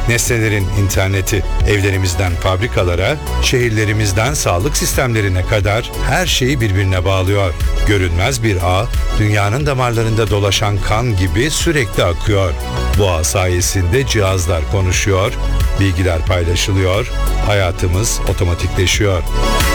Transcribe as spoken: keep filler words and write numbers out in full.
Nesnelerin interneti, evlerimizden fabrikalara, şehirlerimizden sağlık sistemlerine kadar her şeyi birbirine bağlıyor. Görünmez bir ağ, dünyanın damarlarında dolaşan kan gibi sürekli akıyor. Bu ağ sayesinde cihazlar konuşuyor, bilgiler paylaşılıyor, hayatımız otomatikleşiyor.